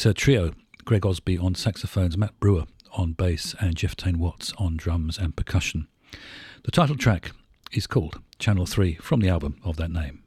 It's a trio: Greg Osby on saxophones, Matt Brewer on bass, and Jeff Tain-Watts on drums and percussion. The title track is called Channel 3 from the album of that name.